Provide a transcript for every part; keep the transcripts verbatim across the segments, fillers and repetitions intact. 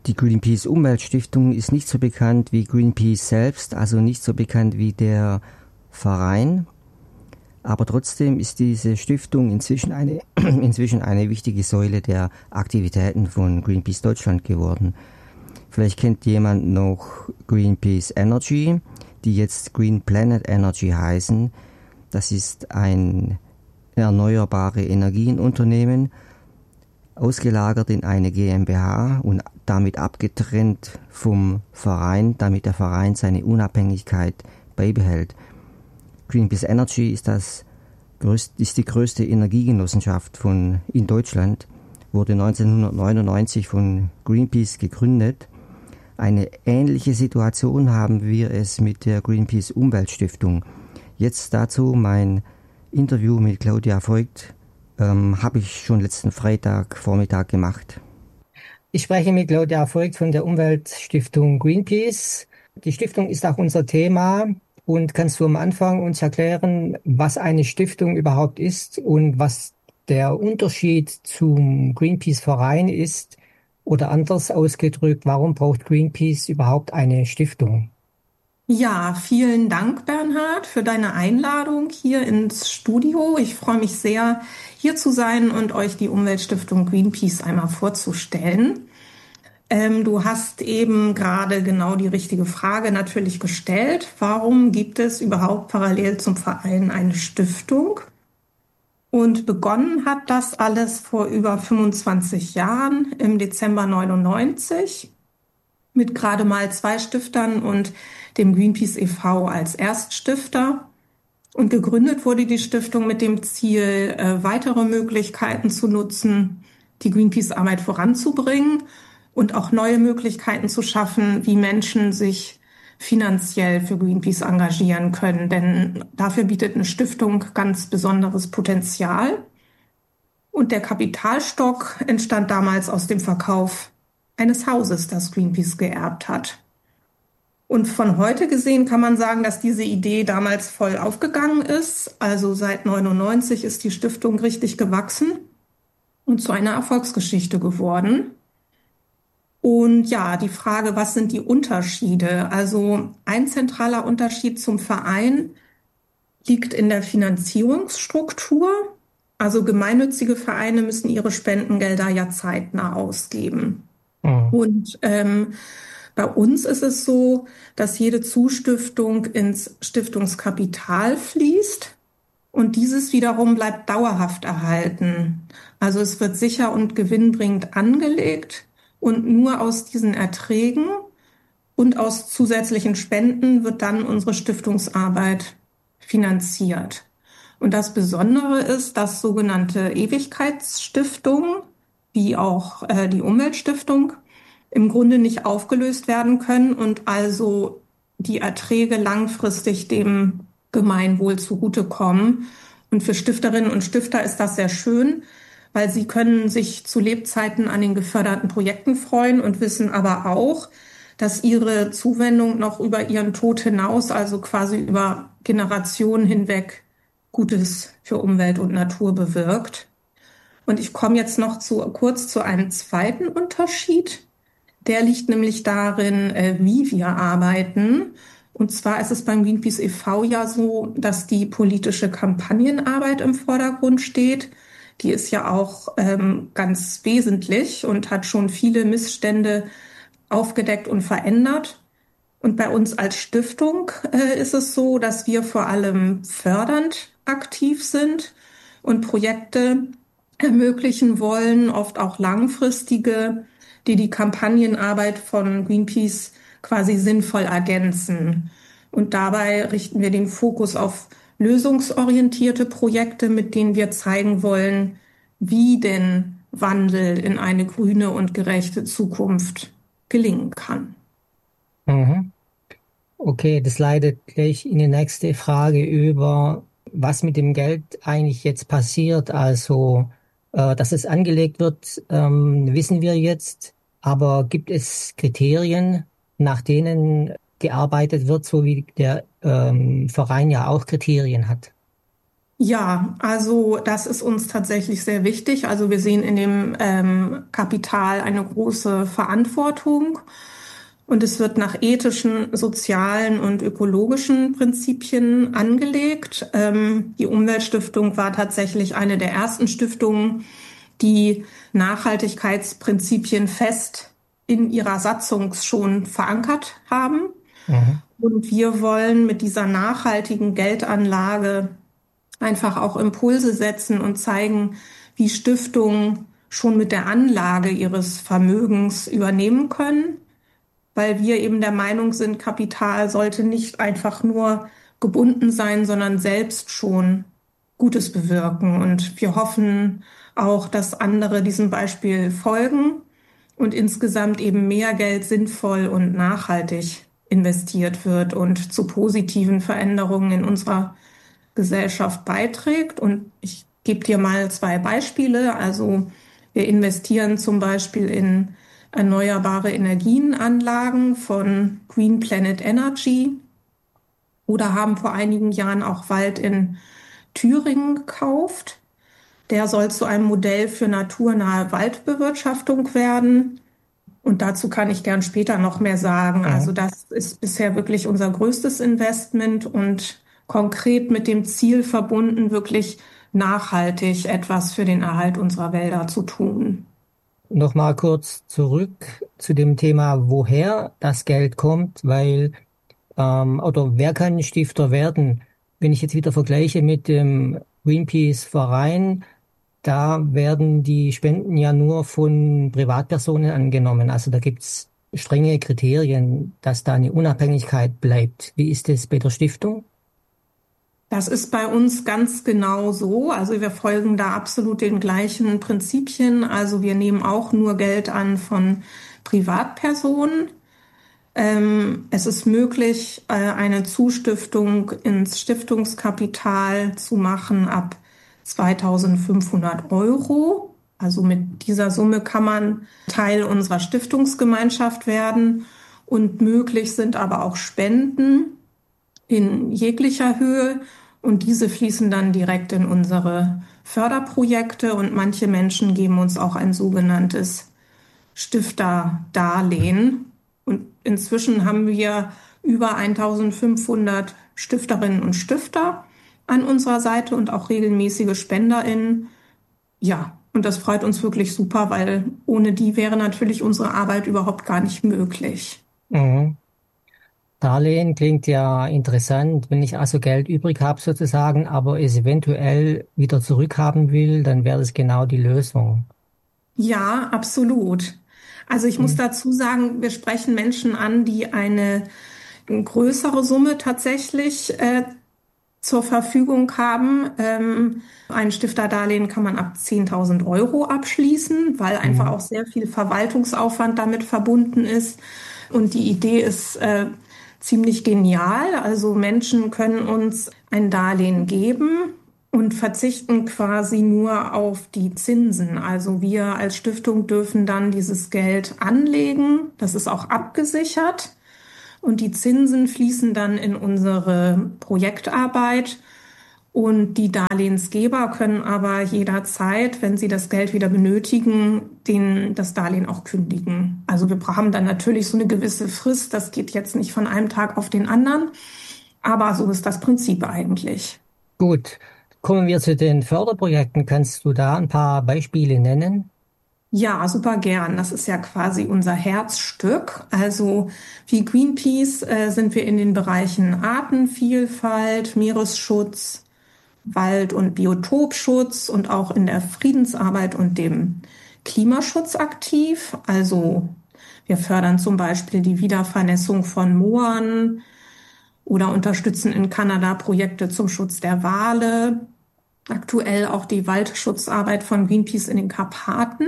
Die Greenpeace Umweltstiftung ist nicht so bekannt wie Greenpeace selbst, also nicht so bekannt wie der Verein. Aber trotzdem ist diese Stiftung inzwischen eine, inzwischen eine wichtige Säule der Aktivitäten von Greenpeace Deutschland geworden. Vielleicht kennt jemand noch Greenpeace Energy, die jetzt Green Planet Energy heißen. Das ist ein erneuerbare Energienunternehmen, ausgelagert in eine GmbH und damit abgetrennt vom Verein, damit der Verein seine Unabhängigkeit beibehält. Greenpeace Energy ist, das größte, ist die größte Energiegenossenschaft von, in Deutschland, wurde neunzehnhundertneunundneunzig von Greenpeace gegründet. Eine ähnliche Situation haben wir es mit der Greenpeace Umweltstiftung. Jetzt dazu mein Interview mit Claudia Voigt. Ähm, habe ich schon letzten Freitag Vormittag gemacht. Ich spreche mit Claudia Voigt von der Umweltstiftung Greenpeace. Die Stiftung ist auch unser Thema. Und kannst du am Anfang uns erklären, was eine Stiftung überhaupt ist und was der Unterschied zum Greenpeace-Verein ist? Oder anders ausgedrückt, warum braucht Greenpeace überhaupt eine Stiftung? Ja, vielen Dank, Bernhard, für deine Einladung hier ins Studio. Ich freue mich sehr, hier zu sein und euch die Umweltstiftung Greenpeace einmal vorzustellen. Ähm, du hast eben gerade genau die richtige Frage natürlich gestellt. Warum gibt es überhaupt parallel zum Verein eine Stiftung? Und begonnen hat das alles vor über fünfundzwanzig Jahren, im Dezember neunundneunzig, mit gerade mal zwei Stiftern und dem Greenpeace e V als Erststifter. Und gegründet wurde die Stiftung mit dem Ziel, äh, weitere Möglichkeiten zu nutzen, die Greenpeace-Arbeit voranzubringen und auch neue Möglichkeiten zu schaffen, wie Menschen sich finanziell für Greenpeace engagieren können. Denn dafür bietet eine Stiftung ganz besonderes Potenzial. Und der Kapitalstock entstand damals aus dem Verkauf eines Hauses, das Greenpeace geerbt hat. Und von heute gesehen kann man sagen, dass diese Idee damals voll aufgegangen ist. Also seit neunundneunzig ist die Stiftung richtig gewachsen und zu einer Erfolgsgeschichte geworden. Und ja, die Frage, was sind die Unterschiede? Also ein zentraler Unterschied zum Verein liegt in der Finanzierungsstruktur. Also gemeinnützige Vereine müssen ihre Spendengelder ja zeitnah ausgeben. Mhm. Und ähm, bei uns ist es so, dass jede Zustiftung ins Stiftungskapital fließt und dieses wiederum bleibt dauerhaft erhalten. Also es wird sicher und gewinnbringend angelegt und nur aus diesen Erträgen und aus zusätzlichen Spenden wird dann unsere Stiftungsarbeit finanziert. Und das Besondere ist, dass sogenannte Ewigkeitsstiftungen, wie auch äh, die Umweltstiftung, im Grunde nicht aufgelöst werden können und also die Erträge langfristig dem Gemeinwohl zugutekommen. Und für Stifterinnen und Stifter ist das sehr schön, weil sie können sich zu Lebzeiten an den geförderten Projekten freuen und wissen aber auch, dass ihre Zuwendung noch über ihren Tod hinaus, also quasi über Generationen hinweg, Gutes für Umwelt und Natur bewirkt. Und ich komme jetzt noch zu, kurz zu einem zweiten Unterschied. Der liegt nämlich darin, wie wir arbeiten. Und zwar ist es beim Greenpeace e V ja so, dass die politische Kampagnenarbeit im Vordergrund steht. Die ist ja auch ähm, ganz wesentlich und hat schon viele Missstände aufgedeckt und verändert. Und bei uns als Stiftung äh, ist es so, dass wir vor allem fördernd aktiv sind und Projekte ermöglichen wollen, oft auch langfristige, die die Kampagnenarbeit von Greenpeace quasi sinnvoll ergänzen. Und dabei richten wir den Fokus auf lösungsorientierte Projekte, mit denen wir zeigen wollen, wie denn Wandel in eine grüne und gerechte Zukunft gelingen kann. Mhm. Okay, das leitet gleich in die nächste Frage über, was mit dem Geld eigentlich jetzt passiert. Also, äh, dass es angelegt wird, ähm, wissen wir jetzt. Aber gibt es Kriterien, nach denen gearbeitet wird, so wie der ähm, Verein ja auch Kriterien hat? Ja, also das ist uns tatsächlich sehr wichtig. Also wir sehen in dem ähm, Kapital eine große Verantwortung und es wird nach ethischen, sozialen und ökologischen Prinzipien angelegt. Ähm, die Umweltstiftung war tatsächlich eine der ersten Stiftungen, die Nachhaltigkeitsprinzipien fest in ihrer Satzung schon verankert haben. Mhm. Und wir wollen mit dieser nachhaltigen Geldanlage einfach auch Impulse setzen und zeigen, wie Stiftungen schon mit der Anlage ihres Vermögens übernehmen können, weil wir eben der Meinung sind, Kapital sollte nicht einfach nur gebunden sein, sondern selbst schon Gutes bewirken. Und wir hoffen auch, dass andere diesem Beispiel folgen und insgesamt eben mehr Geld sinnvoll und nachhaltig investiert wird und zu positiven Veränderungen in unserer Gesellschaft beiträgt. Und ich gebe dir mal zwei Beispiele. Also wir investieren zum Beispiel in erneuerbare Energienanlagen von Green Planet Energy oder haben vor einigen Jahren auch Wald in Thüringen gekauft. Der soll zu einem Modell für naturnahe Waldbewirtschaftung werden. Und dazu kann ich gern später noch mehr sagen. Also Mhm. das ist bisher wirklich unser größtes Investment und konkret mit dem Ziel verbunden, wirklich nachhaltig etwas für den Erhalt unserer Wälder zu tun. Nochmal kurz zurück zu dem Thema, woher das Geld kommt, weil, ähm, oder wer kann Stifter werden? Wenn ich jetzt wieder vergleiche mit dem Greenpeace-Verein, da werden die Spenden ja nur von Privatpersonen angenommen. Also da gibt's strenge Kriterien, dass da eine Unabhängigkeit bleibt. Wie ist es bei der Stiftung? Das ist bei uns ganz genau so. Also wir folgen da absolut den gleichen Prinzipien. Also wir nehmen auch nur Geld an von Privatpersonen. Ähm, es ist möglich, äh, eine Zustiftung ins Stiftungskapital zu machen ab zweitausendfünfhundert Euro. Also mit dieser Summe kann man Teil unserer Stiftungsgemeinschaft werden. Und möglich sind aber auch Spenden in jeglicher Höhe. Und diese fließen dann direkt in unsere Förderprojekte. Und manche Menschen geben uns auch ein sogenanntes Stifterdarlehen. Und inzwischen haben wir über eintausendfünfhundert Stifterinnen und Stifter an unserer Seite und auch regelmäßige SpenderInnen. Ja, und das freut uns wirklich super, weil ohne die wäre natürlich unsere Arbeit überhaupt gar nicht möglich. Mhm. Darlehen klingt ja interessant. Wenn ich also Geld übrig habe sozusagen, aber es eventuell wieder zurückhaben will, dann wäre das genau die Lösung. Ja, absolut. Also ich muss Mhm. dazu sagen, wir sprechen Menschen an, die eine größere Summe tatsächlich äh, zur Verfügung haben. Ähm, ein Stifterdarlehen kann man ab zehntausend Euro abschließen, weil einfach Mhm. auch sehr viel Verwaltungsaufwand damit verbunden ist. Und die Idee ist äh, ziemlich genial. Also Menschen können uns ein Darlehen geben und verzichten quasi nur auf die Zinsen. Also wir als Stiftung dürfen dann dieses Geld anlegen. Das ist auch abgesichert. Und die Zinsen fließen dann in unsere Projektarbeit. Und die Darlehensgeber können aber jederzeit, wenn sie das Geld wieder benötigen, den, das Darlehen auch kündigen. Also wir haben dann natürlich so eine gewisse Frist. Das geht jetzt nicht von einem Tag auf den anderen. Aber so ist das Prinzip eigentlich. Gut, kommen wir zu den Förderprojekten. Kannst du da ein paar Beispiele nennen? Ja, super gern. Das ist ja quasi unser Herzstück. Also wie Greenpeace äh, sind wir in den Bereichen Artenvielfalt, Meeresschutz, Wald- und Biotopschutz und auch in der Friedensarbeit und dem Klimaschutz aktiv. Also wir fördern zum Beispiel die Wiedervernässung von Mooren oder unterstützen in Kanada Projekte zum Schutz der Wale. Aktuell auch die Waldschutzarbeit von Greenpeace in den Karpaten.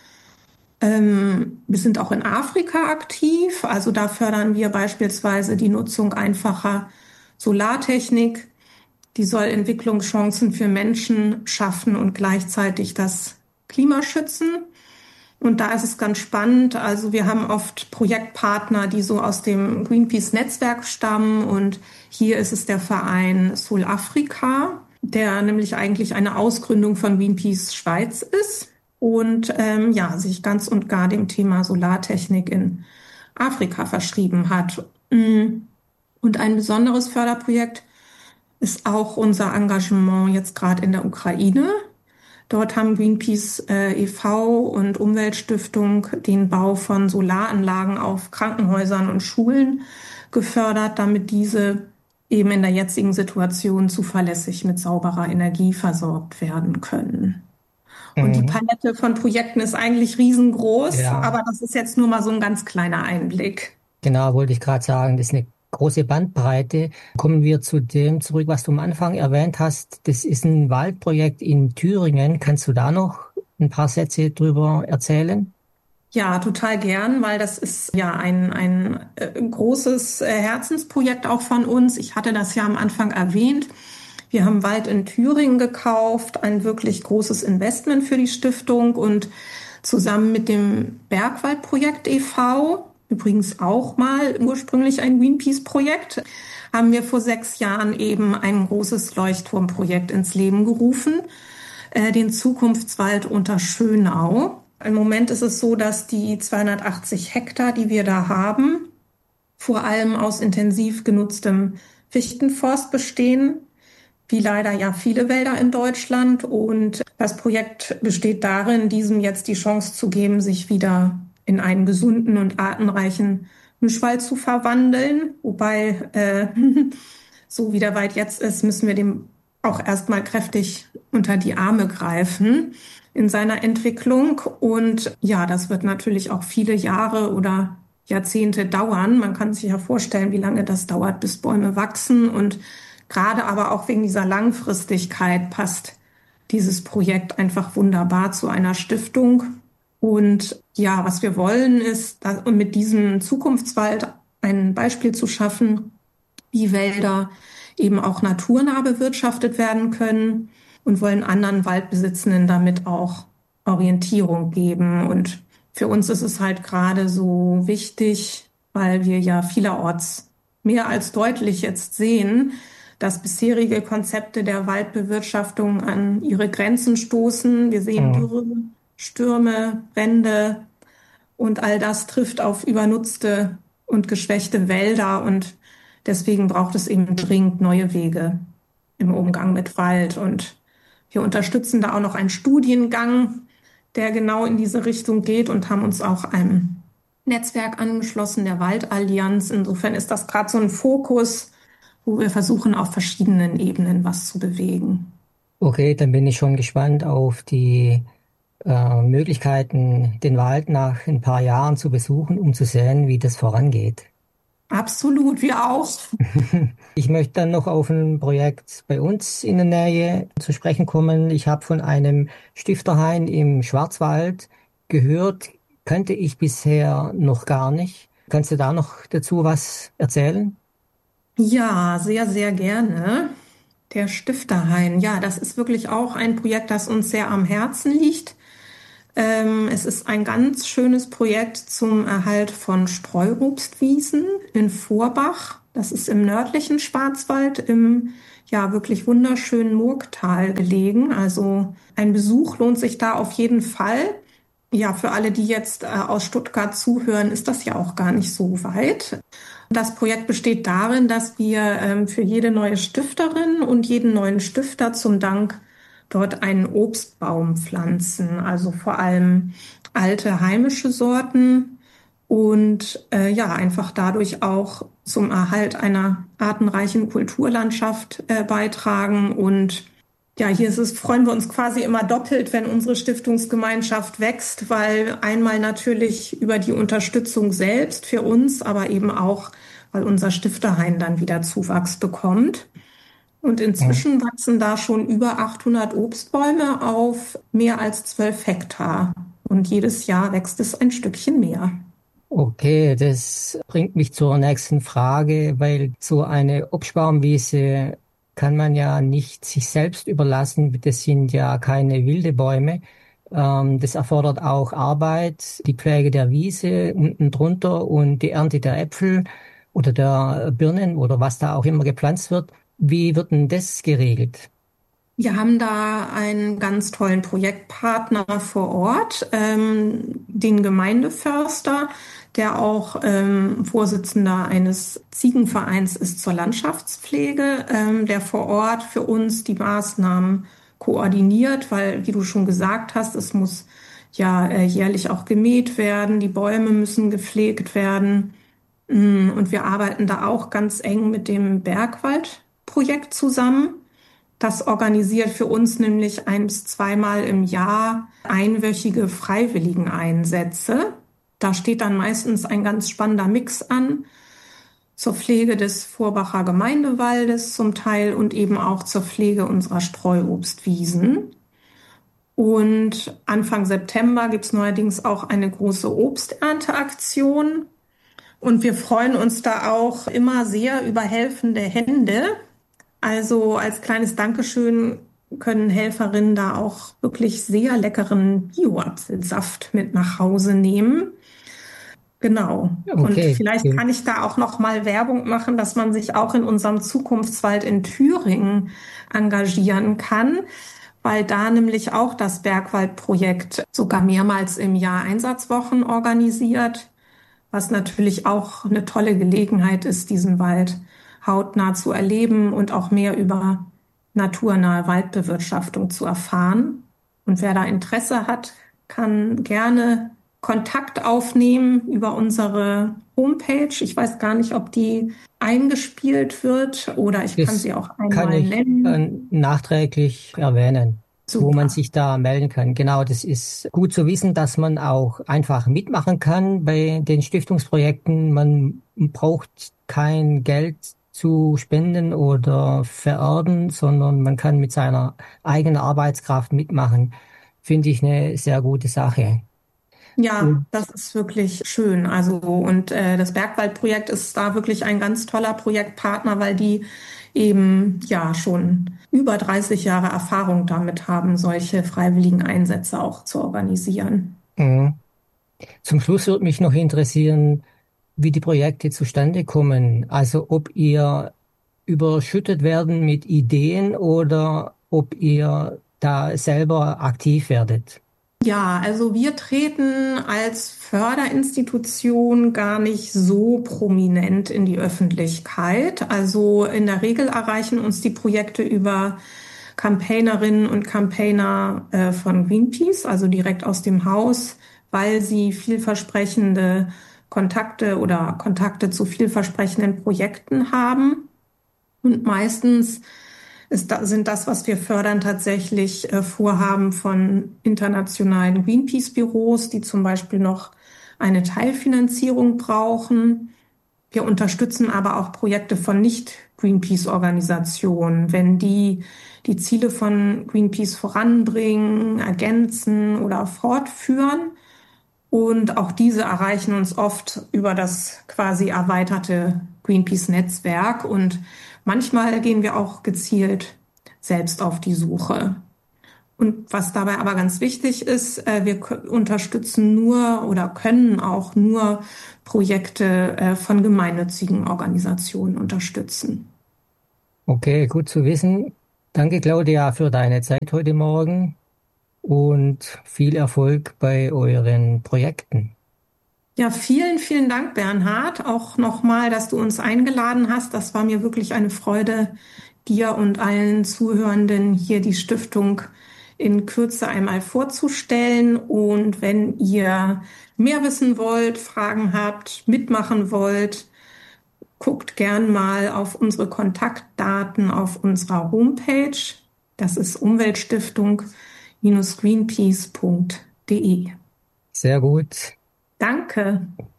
Ähm, wir sind auch in Afrika aktiv. Also da fördern wir beispielsweise die Nutzung einfacher Solartechnik. Die soll Entwicklungschancen für Menschen schaffen und gleichzeitig das Klima schützen. Und da ist es ganz spannend. Also wir haben oft Projektpartner, die so aus dem Greenpeace-Netzwerk stammen. Und hier ist es der Verein Sul Afrika. der nämlich eigentlich eine Ausgründung von Greenpeace Schweiz ist und ähm, ja, sich ganz und gar dem Thema Solartechnik in Afrika verschrieben hat. Und ein besonderes Förderprojekt ist auch unser Engagement jetzt gerade in der Ukraine. Dort haben Greenpeace äh, e V und Umweltstiftung den Bau von Solaranlagen auf Krankenhäusern und Schulen gefördert, damit diese eben in der jetzigen Situation zuverlässig mit sauberer Energie versorgt werden können. Und die Palette von Projekten ist eigentlich riesengroß, ja. Aber das ist jetzt nur mal so ein ganz kleiner Einblick. Genau, wollte ich gerade sagen, das ist eine große Bandbreite. Kommen wir zu dem zurück, was du am Anfang erwähnt hast. Das ist ein Waldprojekt in Thüringen. Kannst du da noch ein paar Sätze drüber erzählen? Ja, total gern, weil das ist ja ein, ein äh, großes äh, Herzensprojekt auch von uns. Ich hatte das ja am Anfang erwähnt. Wir haben Wald in Thüringen gekauft, ein wirklich großes Investment für die Stiftung und zusammen mit dem Bergwaldprojekt e V, übrigens auch mal ursprünglich ein Greenpeace-Projekt, haben wir vor sechs Jahren eben ein großes Leuchtturmprojekt ins Leben gerufen, äh, den Zukunftswald unter Schönau. Im Moment ist es so, dass die zweihundertachtzig Hektar, die wir da haben, vor allem aus intensiv genutztem Fichtenforst bestehen, wie leider ja viele Wälder in Deutschland. Und das Projekt besteht darin, diesem jetzt die Chance zu geben, sich wieder in einen gesunden und artenreichen Mischwald zu verwandeln. Wobei, äh, so wie der Wald jetzt ist, müssen wir dem auch erstmal kräftig unter die Arme greifen in seiner Entwicklung. Und ja, das wird natürlich auch viele Jahre oder Jahrzehnte dauern. Man kann sich ja vorstellen, wie lange das dauert, bis Bäume wachsen. Und gerade aber auch wegen dieser Langfristigkeit passt dieses Projekt einfach wunderbar zu einer Stiftung. Und ja, was wir wollen, ist, mit diesem Zukunftswald ein Beispiel zu schaffen, wie Wälder eben auch naturnah bewirtschaftet werden können und wollen anderen Waldbesitzenden damit auch Orientierung geben. Und für uns ist es halt gerade so wichtig, weil wir ja vielerorts mehr als deutlich jetzt sehen, dass bisherige Konzepte der Waldbewirtschaftung an ihre Grenzen stoßen. Wir sehen Dürre, Stürme, Brände und all das trifft auf übernutzte und geschwächte Wälder und deswegen braucht es eben dringend neue Wege im Umgang mit Wald. Und wir unterstützen da auch noch einen Studiengang, der genau in diese Richtung geht und haben uns auch einem Netzwerk angeschlossen, der Waldallianz. Insofern ist das gerade so ein Fokus, wo wir versuchen, auf verschiedenen Ebenen was zu bewegen. Okay, dann bin ich schon gespannt auf die äh, Möglichkeiten, den Wald nach ein paar Jahren zu besuchen, um zu sehen, wie das vorangeht. Absolut, wir auch. Ich möchte dann noch auf ein Projekt bei uns in der Nähe zu sprechen kommen. Ich habe von einem Stifterhain im Schwarzwald gehört, kannte ich bisher noch gar nicht. Kannst du da noch dazu was erzählen? Ja, sehr, sehr gerne. Der Stifterhain, ja, das ist wirklich auch ein Projekt, das uns sehr am Herzen liegt. Ähm, es ist ein ganz schönes Projekt zum Erhalt von Streuobstwiesen in Vorbach. Das ist im nördlichen Schwarzwald im ja wirklich wunderschönen Murgtal gelegen. Also ein Besuch lohnt sich da auf jeden Fall. Ja, für alle, die jetzt äh, aus Stuttgart zuhören, ist das ja auch gar nicht so weit. Das Projekt besteht darin, dass wir ähm, für jede neue Stifterin und jeden neuen Stifter zum Dank dort einen Obstbaum pflanzen, also vor allem alte heimische Sorten und äh, ja, einfach dadurch auch zum Erhalt einer artenreichen Kulturlandschaft äh, beitragen. Und ja, hier ist es, freuen wir uns quasi immer doppelt, wenn unsere Stiftungsgemeinschaft wächst, weil einmal natürlich über die Unterstützung selbst für uns, aber eben auch, weil unser Stifterhain dann wieder Zuwachs bekommt. Und inzwischen ja. wachsen da schon über achthundert Obstbäume auf mehr als zwölf Hektar. Und jedes Jahr wächst es ein Stückchen mehr. Okay, das bringt mich zur nächsten Frage, weil so eine Obstbaumwiese kann man ja nicht sich selbst überlassen. Das sind ja keine wilde Bäume. Das erfordert auch Arbeit, die Pflege der Wiese unten drunter und die Ernte der Äpfel oder der Birnen oder was da auch immer gepflanzt wird. Wie wird denn das geregelt? Wir haben da einen ganz tollen Projektpartner vor Ort, ähm, den Gemeindeförster, der auch ähm, Vorsitzender eines Ziegenvereins ist zur Landschaftspflege, ähm, der vor Ort für uns die Maßnahmen koordiniert, weil, wie du schon gesagt hast, es muss ja äh, jährlich auch gemäht werden, die Bäume müssen gepflegt werden. Mm, Und wir arbeiten da auch ganz eng mit dem Bergwaldprojekt zusammen. Das organisiert für uns nämlich ein bis zweimal im Jahr einwöchige Freiwilligeneinsätze. Da steht dann meistens ein ganz spannender Mix an zur Pflege des Vorbacher Gemeindewaldes zum Teil und eben auch zur Pflege unserer Streuobstwiesen. Und Anfang September gibt es neuerdings auch eine große Obsternteaktion. Und wir freuen uns da auch immer sehr über helfende Hände. Also als kleines Dankeschön können Helferinnen da auch wirklich sehr leckeren Bio-Apfelsaft mit nach Hause nehmen. Genau. Und Okay, vielleicht okay. kann ich da auch noch mal Werbung machen, dass man sich auch in unserem Zukunftswald in Thüringen engagieren kann, weil da nämlich auch das Bergwaldprojekt sogar mehrmals im Jahr Einsatzwochen organisiert, was natürlich auch eine tolle Gelegenheit ist, diesen Wald hautnah zu erleben und auch mehr über naturnahe Waldbewirtschaftung zu erfahren. Und wer da Interesse hat, kann gerne Kontakt aufnehmen über unsere Homepage. Ich weiß gar nicht, ob die eingespielt wird oder ich kann Das sie auch kann einmal ich äh, nennen. nachträglich erwähnen, wo man Super. sich da melden kann. Genau, das ist gut zu wissen, dass man auch einfach mitmachen kann bei den Stiftungsprojekten. Man braucht kein Geld zu spenden oder vererben, sondern man kann mit seiner eigenen Arbeitskraft mitmachen. Finde ich eine sehr gute Sache. Ja, Und das ist wirklich schön. Also, und äh, das Bergwaldprojekt ist da wirklich ein ganz toller Projektpartner, weil die eben ja schon über dreißig Jahre Erfahrung damit haben, solche freiwilligen Einsätze auch zu organisieren. mh, zum Schluss würde mich noch interessieren, wie die Projekte zustande kommen. Also ob ihr überschüttet werden mit Ideen oder ob ihr da selber aktiv werdet. Ja, also wir treten als Förderinstitution gar nicht so prominent in die Öffentlichkeit. Also in der Regel erreichen uns die Projekte über Campaignerinnen und Campaigner äh, von Greenpeace, also direkt aus dem Haus, weil sie vielversprechende Kontakte oder Kontakte zu vielversprechenden Projekten haben. Und meistens ist da, sind das, was wir fördern, tatsächlich äh, Vorhaben von internationalen Greenpeace-Büros, die zum Beispiel noch eine Teilfinanzierung brauchen. Wir unterstützen aber auch Projekte von Nicht-Greenpeace-Organisationen, wenn die die Ziele von Greenpeace voranbringen, ergänzen oder fortführen. Und auch diese erreichen uns oft über das quasi erweiterte Greenpeace-Netzwerk. Und manchmal gehen wir auch gezielt selbst auf die Suche. Und was dabei aber ganz wichtig ist, äh, wir k- unterstützen nur oder können auch nur Projekte äh, von gemeinnützigen Organisationen unterstützen. Okay, gut zu wissen. Danke, Claudia, für deine Zeit heute Morgen und viel Erfolg bei euren Projekten. Ja, vielen, vielen Dank, Bernhard. Auch nochmal, dass du uns eingeladen hast. Das war mir wirklich eine Freude, dir und allen Zuhörenden hier die Stiftung in Kürze einmal vorzustellen. Und wenn ihr mehr wissen wollt, Fragen habt, mitmachen wollt, guckt gern mal auf unsere Kontaktdaten auf unserer Homepage. Das ist umweltstiftung-greenpeace punkt de. Sehr gut. Danke.